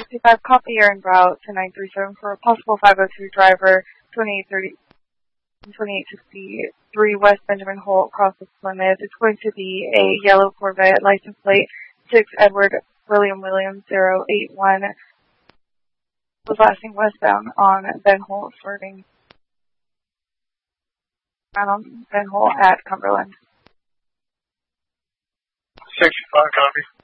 65, copy your en route to 937 for a possible 502 driver, 2863 West Benjamin Holt, across the Plymouth. It's going to be a yellow Corvette, license plate 6 Edward William 081, was lasting westbound on Ben Holt, swerving on Ben Holt at Cumberland. 65, copy.